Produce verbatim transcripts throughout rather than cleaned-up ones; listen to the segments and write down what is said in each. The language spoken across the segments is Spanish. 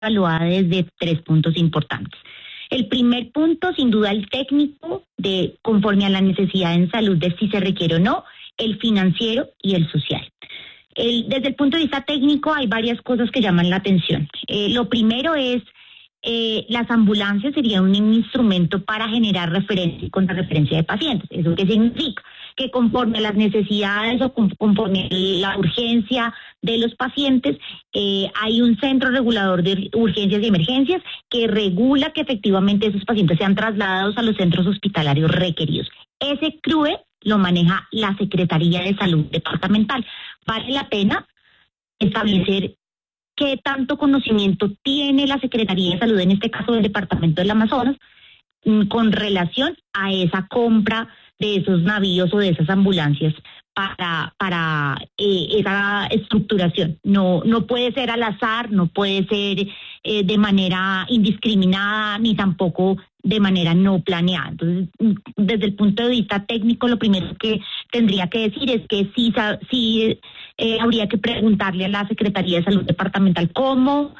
evaluada desde tres puntos importantes. El primer punto, sin duda, el técnico, de conforme a la necesidad en salud de si se requiere o no, el financiero y el social. El, desde el punto de vista técnico hay varias cosas que llaman la atención. Eh, lo primero es, eh, las ambulancias serían un instrumento para generar referencia y contrarreferencia de pacientes. ¿Eso qué significa? Que conforme a las necesidades o conforme a la urgencia de los pacientes, eh, hay un centro regulador de urgencias y emergencias que regula que efectivamente esos pacientes sean trasladados a los centros hospitalarios requeridos. Ese C R U E lo maneja la Secretaría de Salud Departamental. Vale la pena establecer qué tanto conocimiento tiene la Secretaría de Salud, en este caso del Departamento del Amazonas, con relación a esa compra de esos navíos o de esas ambulancias para para eh, esa estructuración. No no puede ser al azar, no puede ser eh, de manera indiscriminada, ni tampoco de manera no planeada. Entonces, desde el punto de vista técnico, lo primero que tendría que decir es que sí, sí eh, habría que preguntarle a la Secretaría de Salud Departamental cómo,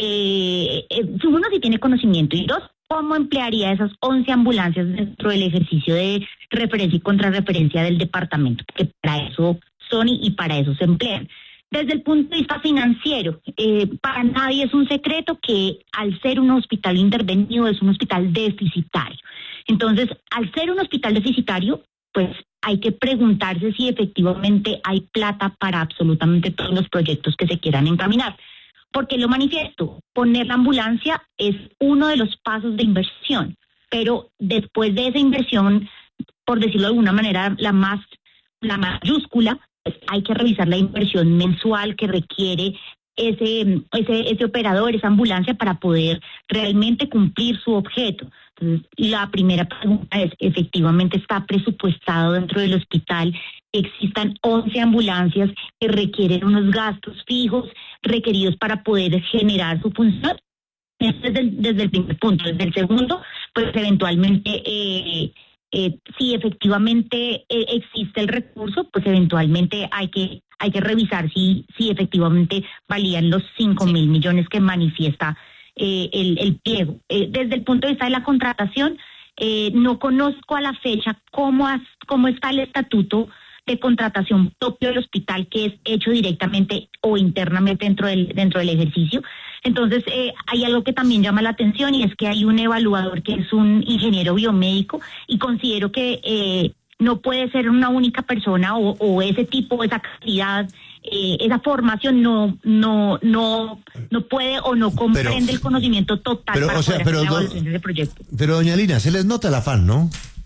eh, eh, uno, si tiene conocimiento, y dos, cómo emplearía esas once ambulancias dentro del ejercicio de referencia y contrarreferencia del departamento, que para eso son y, y para eso se emplean. Desde el punto de vista financiero, eh, para nadie es un secreto que al ser un hospital intervenido es un hospital deficitario. Entonces, al ser un hospital deficitario, pues hay que preguntarse si efectivamente hay plata para absolutamente todos los proyectos que se quieran encaminar. Porque lo manifiesto, poner la ambulancia es uno de los pasos de inversión, pero después de esa inversión, por decirlo de alguna manera, la más, la mayúscula, pues hay que revisar la inversión mensual que requiere ese, ese, ese operador, esa ambulancia, para poder realmente cumplir su objeto. Entonces, la primera pregunta es, ¿efectivamente está presupuestado dentro del hospital que existan once ambulancias que requieren unos gastos fijos requeridos para poder generar su función? Eso es desde, desde el primer punto. Desde el segundo, pues eventualmente, eh, eh, si efectivamente eh, existe el recurso, pues eventualmente hay que hay que revisar si si efectivamente valían los cinco mil millones que manifiesta eh, el, el pliego. Eh, desde el punto de vista de la contratación, eh, no conozco a la fecha cómo, has, cómo está el estatuto de contratación propio del hospital, que es hecho directamente o internamente dentro del dentro del ejercicio. Entonces, eh, hay algo que también llama la atención, y es que hay un evaluador que es un ingeniero biomédico, y considero que eh, no puede ser una única persona o, o ese tipo, esa calidad, eh, esa formación no no no no puede o no comprende pero, el conocimiento total pero, para o sea, poder pero, hacer la do, evaluación de ese proyecto. Pero, doña Lina, se les nota el afán, ¿no?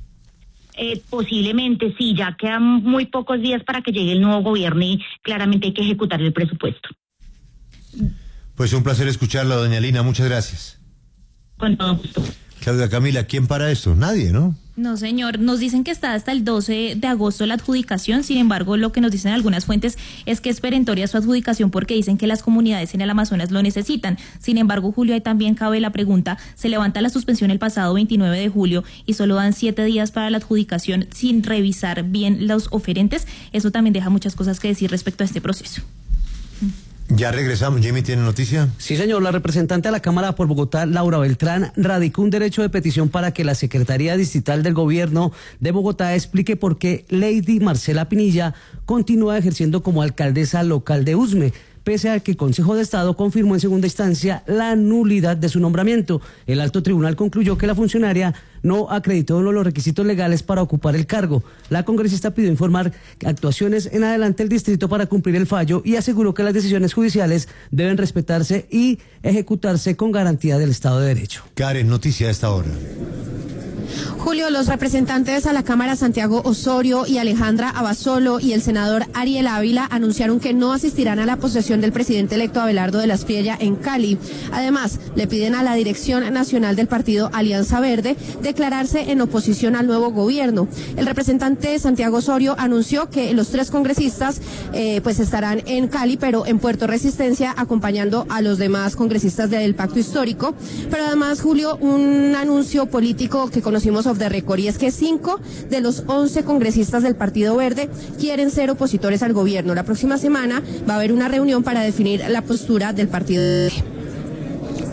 Eh, posiblemente sí, ya quedan muy pocos días para que llegue el nuevo gobierno y claramente hay que ejecutar el presupuesto. Pues un placer escucharla, doña Lina, muchas gracias. Con todo gusto. Claudia Camila, ¿quién para esto? Nadie, ¿no? No, señor. Nos dicen que está hasta el doce de agosto la adjudicación. Sin embargo, lo que nos dicen algunas fuentes es que es perentoria su adjudicación porque dicen que las comunidades en el Amazonas lo necesitan. Sin embargo, Julio, ahí también cabe la pregunta. Se levanta la suspensión el pasado veintinueve de julio y solo dan siete días para la adjudicación sin revisar bien los oferentes. Eso también deja muchas cosas que decir respecto a este proceso. Ya regresamos. Jimmy, ¿tiene noticia? Sí, señor. La representante de la Cámara por Bogotá, Laura Beltrán, radicó un derecho de petición para que la Secretaría Distrital del Gobierno de Bogotá explique por qué Lady Marcela Pinilla continúa ejerciendo como alcaldesa local de Usme, pese a que el Consejo de Estado confirmó en segunda instancia la nulidad de su nombramiento. El alto tribunal concluyó que la funcionaria no acreditó los requisitos legales para ocupar el cargo. La congresista pidió informar actuaciones en adelante del distrito para cumplir el fallo y aseguró que las decisiones judiciales deben respetarse y ejecutarse con garantía del Estado de Derecho. Karen, noticia a esta hora. Julio, los representantes a la Cámara Santiago Osorio y Alejandra Abasolo y el senador Ariel Ávila anunciaron que no asistirán a la posesión del presidente electo Abelardo de la Espriella en Cali. Además, le piden a la Dirección Nacional del Partido Alianza Verde declararse en oposición al nuevo gobierno. El representante Santiago Osorio anunció que los tres congresistas eh, pues estarán en Cali, pero en Puerto Resistencia, acompañando a los demás congresistas del Pacto Histórico. Pero además, Julio, un anuncio político que conocimos off the record, y es que cinco de los once congresistas del Partido Verde quieren ser opositores al gobierno. La próxima semana va a haber una reunión para definir la postura del Partido Verde.